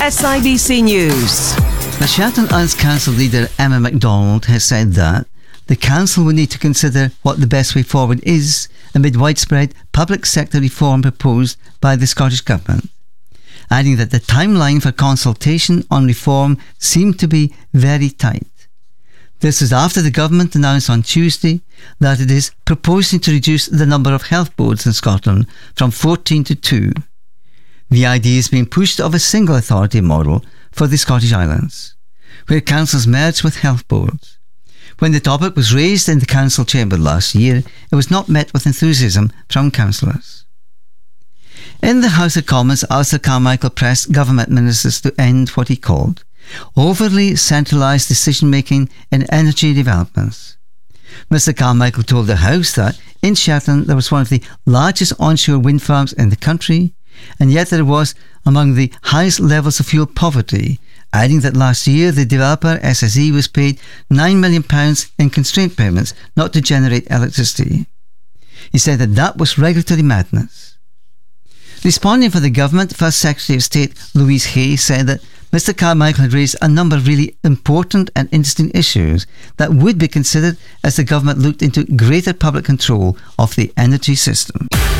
SIBC News. The Shetland Islands Council leader Emma MacDonald has said that the Council will need to consider what the best way forward is amid widespread public sector reform proposed by the Scottish Government, adding that the timeline for consultation on reform seemed to be very tight. This is after the Government announced on Tuesday that it is proposing to reduce the number of health boards in Scotland from 14 to 2. The idea is being pushed of a single authority model for the Scottish Islands, where councils merge with health boards. When the topic was raised in the council chamber last year, it was not met with enthusiasm from councillors. In the House of Commons, Alistair Carmichael pressed government ministers to end what he called overly centralised decision-making in energy developments. Mr Carmichael told the House that in Shetland there was one of the largest onshore wind farms in the country, and yet there was among the highest levels of fuel poverty, adding that last year the developer SSE was paid £9 million in constraint payments not to generate electricity. He said that was regulatory madness. Responding for the government, First Secretary of State Louise Hay said that Mr Carmichael had raised a number of really important and interesting issues that would be considered as the government looked into greater public control of the energy system.